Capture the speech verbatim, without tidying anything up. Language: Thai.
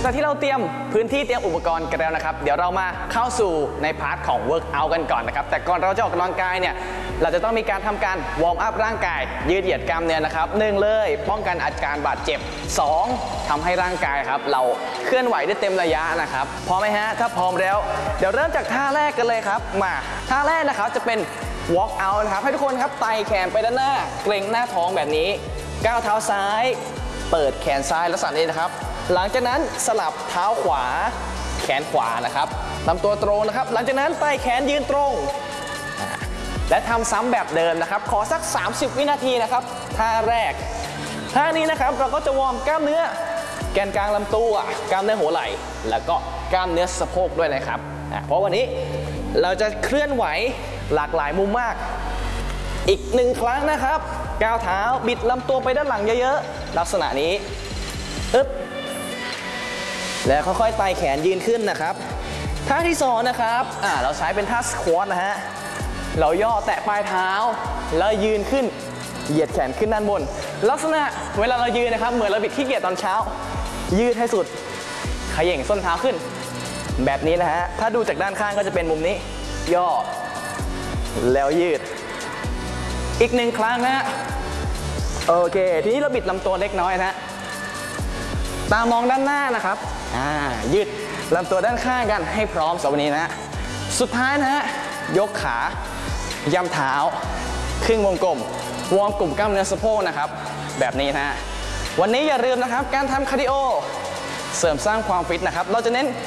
จากที่เราเตรียมพื้นที่เตรียมอุปกรณ์กันแล้วนะครับเดี๋ยวเรามาเข้าสู่ในพาร์ทของ work out กันก่อนนะครับแต่ก่อนเราจะออกกำลังกายเนี่ยเราจะต้องมีการทำการวอร์มอัพร่างกายยืดเหยียดกล้ามเนื้อนะครับหนึ่งเลยป้องกันอาการบาดเจ็บสองทำให้ร่างกายครับเราเคลื่อนไหวได้เต็มระยะนะครับพร้อมไหมฮะถ้าพร้อมแล้วเดี๋ยวเริ่มจากท่าแรกกันเลยครับมาท่าแรกนะครับจะเป็น walk out นะครับให้ทุกคนครับไต่แขนไปด้านหน้าเกร็งหน้าท้องแบบนี้ก้าวเท้าซ้ายเปิดแขนซ้ายลักษณะนี้นะครับหลังจากนั้นสลับเท้าขวาแขนขวานะครับลำตัวตรงนะครับหลังจากนั้นไต่แขนยืนตรงและทำซ้ำแบบเดิมนะครับขอสักสามสิบวินาทีนะครับท่าแรกท่านี้นะครับเราก็จะวอร์มกล้ามเนื้อแกนกลางลำตัวกล้ามเนื้อหัวไหล่แล้วก็กล้ามเนื้อสะโพกด้วยนะครับเพราะวันนี้เราจะเคลื่อนไหวหลากหลายมุมมากอีกหนึ่งครั้งนะครับก้าวเท้าบิดลำตัวไปด้านหลังเยอะๆลักษณะนี้อึ๊บแล้วค่อยๆไต่แขนยืนขึ้นนะครับท่าที่สองนะครับอ่าเราใช้เป็นท่าสควอตนะฮะเราย่อแตะปลายเท้าแล้วยืนขึ้นเหยียดแขนขึ้นด้านบนลักษณะเวลาเรายืนนะครับเหมือนเราบิดขี้เกียจตอนเช้ายืดให้สุดเขย่งส้นเท้าขึ้นแบบนี้นะฮะถ้าดูจากด้านข้างก็จะเป็นมุมนี้ย่อแล้วยืดอีกหนึ่งครั้งนะโอเคทีนี้เราบิดลำตัวเล็กน้อยนะตามองด้านหน้านะครับอ่ายืดลำตัวด้านข้างกันให้พร้อมสำหรับวันนี้นะสุดท้ายนะฮะยกขาย่ำเท้าครึ่งวงกลมวอร์มกลุ่มกล้ามเนื้อสะโพกนะครับแบบนี้นะวันนี้อย่าลืมนะครับการทำคาร์ดิโอเสริมสร้างความฟิตนะครับเราจะเน้น